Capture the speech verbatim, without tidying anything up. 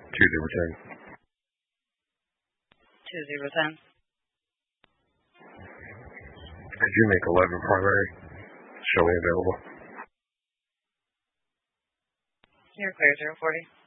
two zero ten. two zero ten. Could you make eleven primary? Showing available. You're clear, zero forty.